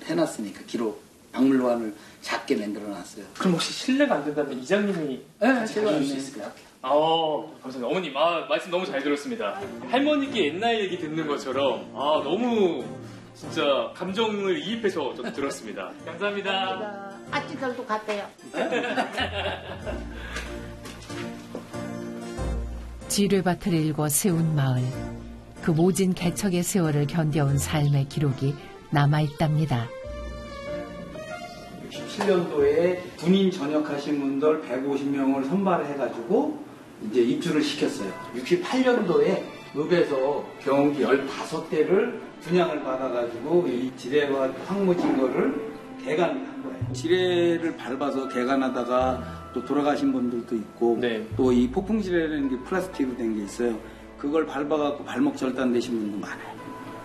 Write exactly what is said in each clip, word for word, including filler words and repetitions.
해놨으니까 기록 박물관을 작게 만들어놨어요. 그럼 혹시 실례가 안 된다면 이장님이 네, 제가 알 수 있을까요? 아, 감사합니다. 어머님, 아, 말씀 너무 잘 들었습니다. 할머니께 옛날 얘기 듣는 것처럼 아 너무 진짜 감정을 이입해서 저도 들었습니다. 감사합니다. 아찌들도 갔대요. 지뢰밭을 일궈 세운 마을. 그 모진 개척의 세월을 견뎌온 삶의 기록이 남아있답니다. 육십칠 년도에 군인 전역하신 분들 백오십 명을 선발해가지고 이제 입주를 시켰어요. 육십팔 년도에 읍에서 경운기 열다섯 대를 분양을 받아가지고 이 지뢰와 황무진 거를 개간한 거예요. 지뢰를 밟아서 개간하다가 또 돌아가신 분들도 있고 네. 또 이 폭풍 지뢰라는 게 플라스틱으로 된 게 있어요. 그걸 밟아갖고 발목 절단되신 분도 많아요.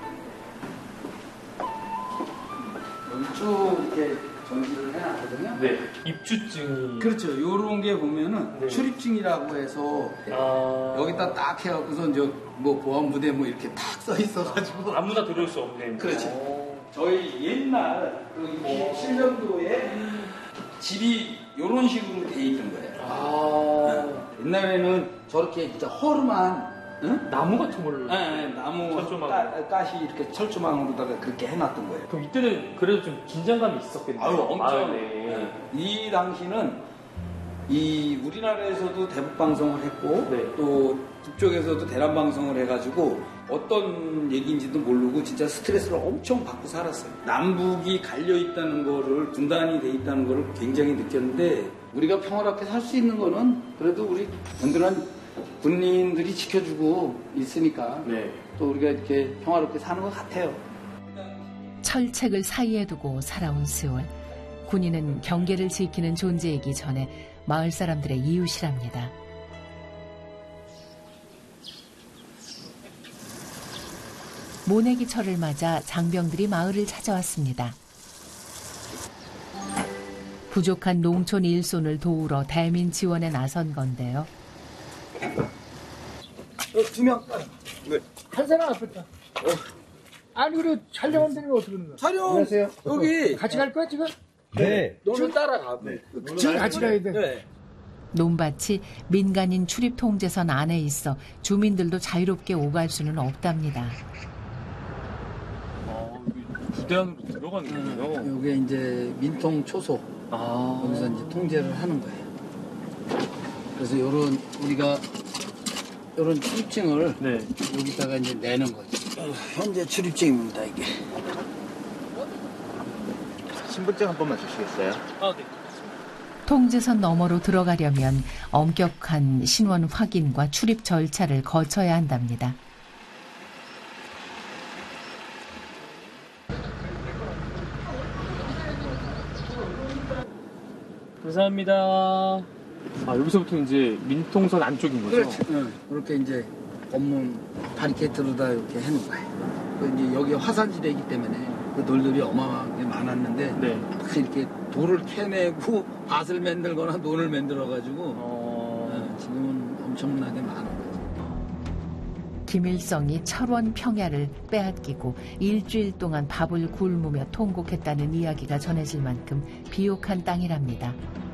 여기 쭉 이렇게 전시를 해놨거든요. 네, 입주증이. 그렇죠. 요런 게 보면은 네. 출입증이라고 해서 아... 여기다 딱 해갖고서 이제 뭐 보안부대 뭐 이렇게 딱 써 있어가지고 아무나 들어올 수 없는. 그렇죠. 오. 저희 옛날 그 육십칠 년도에 집이 요런 식으로 돼 있던 거예요. 아... 옛날에는 저렇게 진짜 허름한 응? 나무 같은 걸로. 네, 네, 나무 철조망. 가, 가시 이렇게 철조망으로다가 그렇게 해놨던 거예요. 그럼 이때는 그래도 좀 긴장감이 있었겠네요. 아유, 엄청. 마을에. 네. 이 당시는 이 우리나라에서도 대북 방송을 했고 네. 또 북쪽에서도 대남 방송을 해가지고 어떤 얘기인지도 모르고 진짜 스트레스를 엄청 받고 살았어요. 남북이 갈려 있다는 거를 분단이 돼 있다는 거를 굉장히 느꼈는데 우리가 평화롭게 살 수 있는 거는 그래도 우리 든든한 군인들이 지켜주고 있으니까 네. 또 우리가 이렇게 평화롭게 사는 것 같아요. 철책을 사이에 두고 살아온 세월. 군인은 경계를 지키는 존재이기 전에 마을 사람들의 이웃이랍니다. 모내기철을 맞아 장병들이 마을을 찾아왔습니다. 부족한 농촌 일손을 도우러 대민 지원에 나선 건데요. 어, 두 명. 네. 한 사람 앞에다. 어. 아니 그리고 촬영하면 되는 거 어떻게 하는 거야? 촬영. 안녕하세요. 여기 같이 갈 거야 지금? 네. 너는 따라가. 네. 지금 같이 가야 돼. 네. 논밭이 민간인 출입 통제선 안에 있어 주민들도 자유롭게 오갈 수는 없답니다. 아, 부대 안으로 들어가는 거예요? 이게 이제 민통 초소. 아. 여기서 이제 통제를 하는 거예요. 그래서 요런 우리가 요런 출입증을 네. 여기다가 이제 내는 거죠. 어, 현재 출입증입니다, 이게. 신분증 한 번만 주시겠어요? 아, 네. 통제선 너머로 들어가려면 엄격한 신원 확인과 출입 절차를 거쳐야 한답니다. 감사합니다. 아, 여기서부터 이제 민통선 안쪽인 거죠? 그렇지. 응. 이렇게 이제 검문 바리케이트로다 이렇게 해놓은 거예요. 그 이제 여기 화산지대이기 때문에 그 돌들이 어마어마하게 많았는데 네. 딱 이렇게 돌을 캐내고 밭을 만들거나 논을 만들어가지고 어... 어, 지금은 엄청나게 많은 거죠. 김일성이 철원 평야를 빼앗기고 일주일 동안 밥을 굶으며 통곡했다는 이야기가 전해질 만큼 비옥한 땅이랍니다.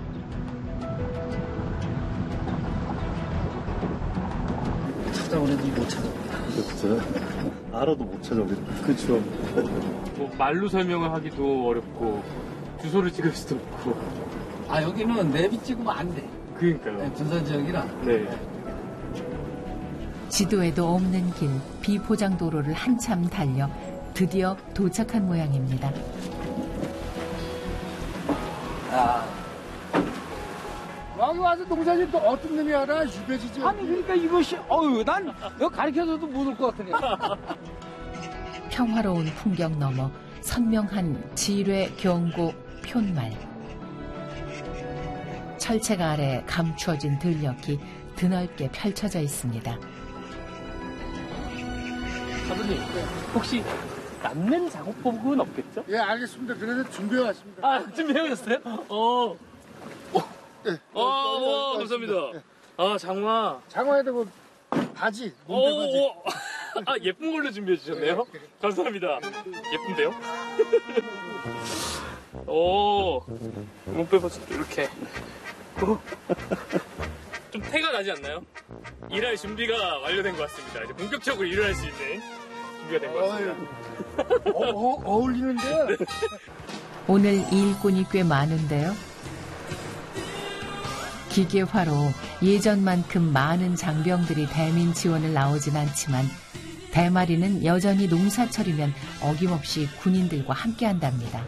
찾아오래도 못 찾아옵니다. 진짜요? 알아도 못 찾아오겠다. 그렇죠. 뭐 말로 설명을 하기도 어렵고 주소를 찍을 수도 없고. 아 여기는 내비 찍으면 안 돼. 그러니까요. 네, 군사 지역이라. 네. 지도에도 없는 길, 비포장 도로를 한참 달려 드디어 도착한 모양입니다. 아, 여기 와서 농사짓 또 어떤 놈이 알아? 유배지지. 아니 그러니까 이것이 어유 난 이거 가르쳐줘도 못 올 것 같으네. 평화로운 풍경 너머 선명한 지뢰, 경고, 푯말. 철책 아래 감추어진 들녘이 드넓게 펼쳐져 있습니다. 사부님, 혹시 남는 작업복은 없겠죠? 예, 알겠습니다. 그래서 준비해 왔습니다. 아, 준비해 오셨어요? 어. 네. 아, 와, 감사합니다. 아, 장화. 장화에 대고 바지, 오, 몸빼 바지. 오. 아, 예쁜 걸로 준비해 주셨네요. 감사합니다. 예쁜데요? 오, 몸빼버스 이렇게. 오. 좀 태가 나지 않나요? 일할 준비가 완료된 것 같습니다. 이제 본격적으로 일을 할 수 있는 준비가 된 것 같습니다. 어, 어, 어울리는데? 오늘 일꾼이 꽤 많은데요. 기계화로 예전만큼 많은 장병들이 대민 지원을 나오진 않지만 대마리는 여전히 농사철이면 어김없이 군인들과 함께한답니다.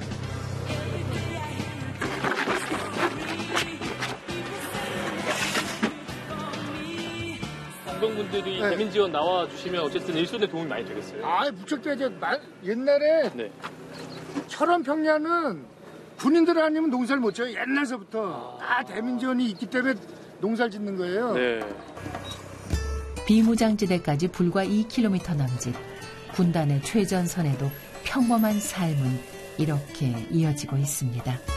장병분들이 네. 대민 지원 나와 주시면 어쨌든 일손에 도움이 많이 되겠어요. 아, 무척 이제 옛날에 네. 철원 평야는 군인들 아니면 농사를 못 져요. 옛날서부터 다 대민지원이 있기 때문에 농사를 짓는 거예요. 네. 비무장지대까지 불과 이 킬로미터 남짓. 군단의 최전선에도 평범한 삶은 이렇게 이어지고 있습니다.